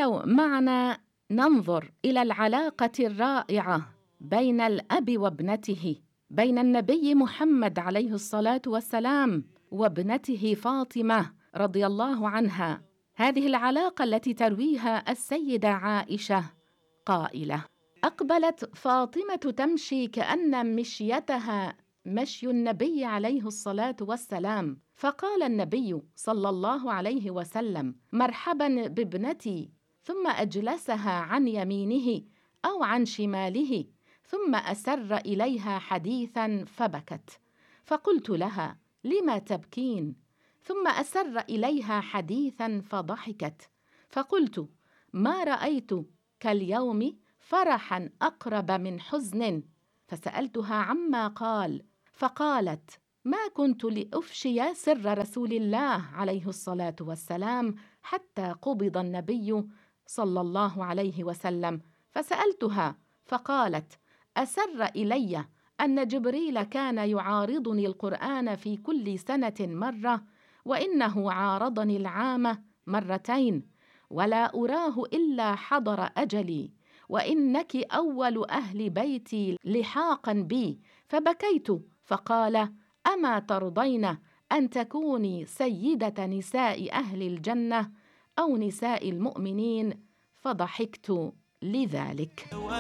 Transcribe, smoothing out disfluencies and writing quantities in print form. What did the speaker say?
تعالوا معنا ننظر إلى العلاقة الرائعة بين الأب وابنته، بين النبي محمد عليه الصلاة والسلام وابنته فاطمة رضي الله عنها. هذه العلاقة التي ترويها السيدة عائشة قائلة: أقبلت فاطمة تمشي كأن مشيتها مشي النبي عليه الصلاة والسلام، فقال النبي صلى الله عليه وسلم: مرحبا بابنتي، ثم أجلسها عن يمينه أو عن شماله، ثم أسر إليها حديثا فبكت، فقلت لها: لما تبكين؟ ثم أسر إليها حديثا فضحكت، فقلت: ما رأيت كاليوم فرحا أقرب من حزن، فسألتها عما قال، فقالت: ما كنت لأفشي سر رسول الله عليه الصلاة والسلام حتى قبض النبي صلى الله عليه وسلم. فسألتها فقالت: أسر إلي أن جبريل كان يعارضني القرآن في كل سنة مرة، وإنه عارضني العام مرتين، ولا أراه إلا حضر أجلي، وإنك أول أهل بيتي لحاقا بي. فبكيت، فقال: أما ترضين أن تكوني سيدة نساء أهل الجنة أو نساء المؤمنين؟ فضحكت لذلك.